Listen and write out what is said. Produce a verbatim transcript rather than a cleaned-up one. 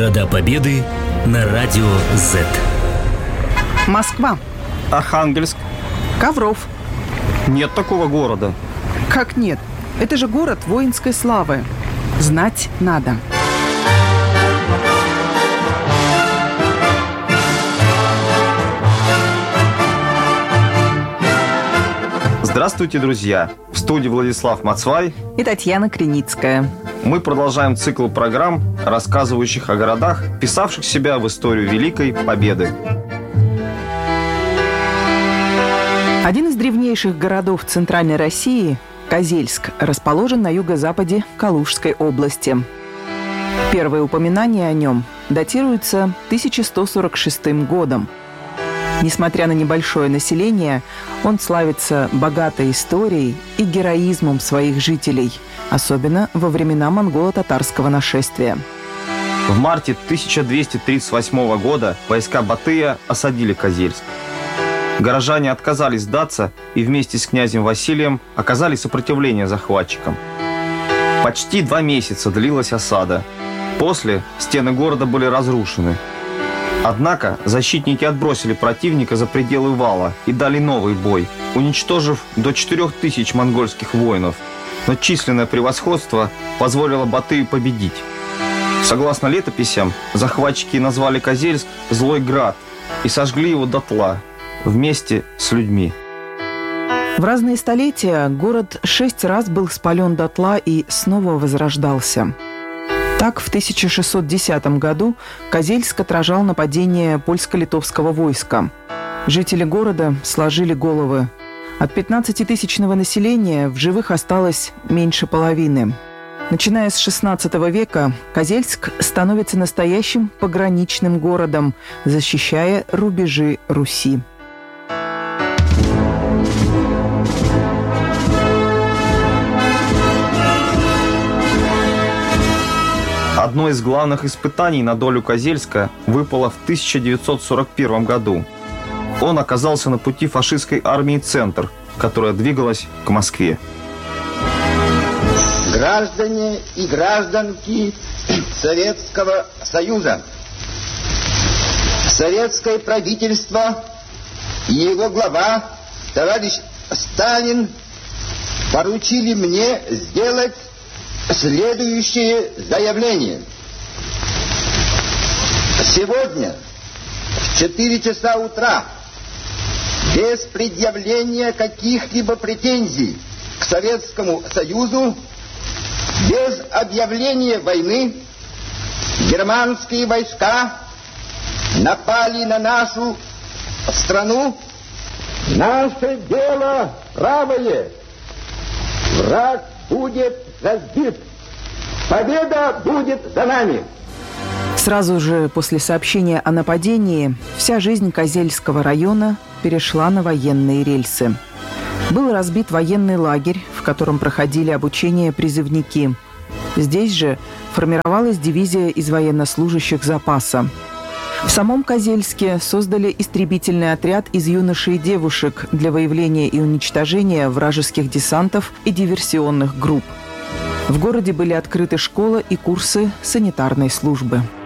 Города Победы на радио Z. Москва. Архангельск. Ковров. Нет такого города. Как нет? Это же город воинской славы. Знать надо. Здравствуйте, друзья! В студии Владислав Мацвай и Татьяна Криницкая. Мы продолжаем цикл программ, рассказывающих о городах, вписавших себя в историю Великой Победы. Один из древнейших городов Центральной России, Козельск, расположен на юго-западе Калужской области. Первые упоминания о нем датируются тысяча сто сорок шестым годом. Несмотря на небольшое население, он славится богатой историей и героизмом своих жителей, особенно во времена монголо-татарского нашествия. В марте тысяча двести тридцать восьмого года войска Батыя осадили Козельск. Горожане отказались сдаться и вместе с князем Василием оказали сопротивление захватчикам. Почти два месяца длилась осада. После стены города были разрушены. Однако защитники отбросили противника за пределы вала и дали новый бой, уничтожив до четырех тысяч монгольских воинов. Но численное превосходство позволило Батыю победить. Согласно летописям, захватчики назвали Козельск «Злой град» и сожгли его дотла вместе с людьми. В разные столетия город шесть раз был спален дотла и снова возрождался. Так, в тысяча шестьсот десятом году Козельск отражал нападение польско-литовского войска. Жители города сложили головы. От пятнадцатитысячного населения в живых осталось меньше половины. Начиная с шестнадцатого века Козельск становится настоящим пограничным городом, защищая рубежи Руси. Одно из главных испытаний на долю Козельска выпало в тысяча девятьсот сорок первом году. Он оказался на пути фашистской армии «Центр», которая двигалась к Москве. Граждане и гражданки Советского Союза, советское правительство и его глава, товарищ Сталин, поручили мне сделать следующее заявление. Сегодня в четыре часа утра, без предъявления каких-либо претензий к Советскому Союзу, без объявления войны, германские войска напали на нашу страну. Наше дело правое. Враг будет разбит. Победа будет за нами. Сразу же после сообщения о нападении вся жизнь Козельского района перешла на военные рельсы. Был разбит военный лагерь, в котором проходили обучение призывники. Здесь же формировалась дивизия из военнослужащих запаса. В самом Козельске создали истребительный отряд из юношей и девушек для выявления и уничтожения вражеских десантов и диверсионных групп. В городе были открыты школа и курсы санитарной службы.